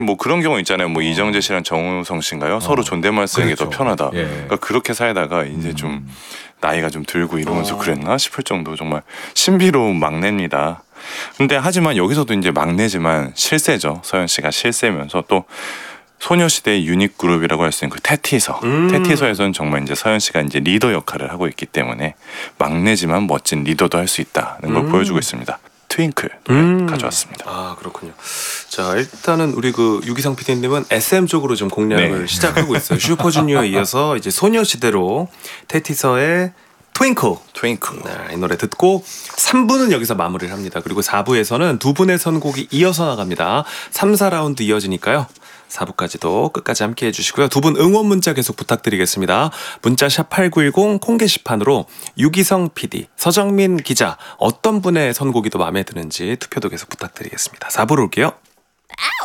뭐 그런 경우 있잖아요. 뭐 이정재 씨랑 정우성 씨인가요? 서로 존댓말 쓰는 게 더 그렇죠. 편하다. 예. 그러니까 그렇게 살다가 이제 좀 나이가 좀 들고 이러면서 그랬나 싶을 정도 정말 신비로운 막내입니다. 근데 하지만 여기서도 이제 막내지만 실세죠. 서현 씨가 실세면서 또 소녀시대의 유닛 그룹이라고 할 수 있는 그 테티서. 테티서에서는 정말 이제 서현 씨가 이제 리더 역할을 하고 있기 때문에 막내지만 멋진 리더도 할 수 있다는 걸 보여주고 있습니다. 트윙클 노래 가져왔습니다. 아 그렇군요. 자 일단은 우리 그 유기상 PD님은 SM 쪽으로 좀 공략을 네. 시작하고 있어요. 슈퍼주니어에 이어서 이제 소녀시대로 테티서의 트윙클. 네, 이 노래 듣고 3부는 여기서 마무리를 합니다. 그리고 4부에서는 두 분의 선곡이 이어서 나갑니다. 3, 4라운드 이어지니까요. 4부까지도 끝까지 함께 해주시고요. 두 분 응원 문자 계속 부탁드리겠습니다. 문자 샵 8910 콩 게시판으로 유기성 PD, 서정민 기자 어떤 분의 선곡이 더 마음에 드는지 투표도 계속 부탁드리겠습니다. 4부로 올게요.